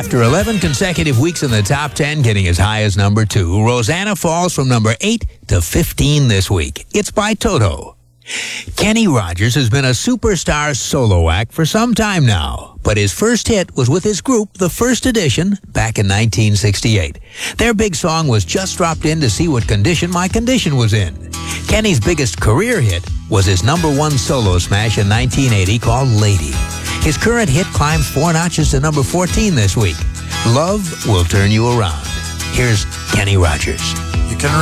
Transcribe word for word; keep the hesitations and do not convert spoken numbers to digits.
After eleven consecutive weeks in the top ten, getting as high as number two, Rosanna falls from number eight to fifteen this week. It's by Toto. Kenny Rogers has been a superstar solo act for some time now, but his first hit was with his group, The First Edition, back in nineteen sixty-eight. Their big song was Just Dropped In to See What Condition My Condition Was In. Kenny's biggest career hit was his number one solo smash in nineteen eighty called Lady. His current hit climbs four notches to number fourteen this week. Love Will Turn You Around. Here's Kenny Rogers. You can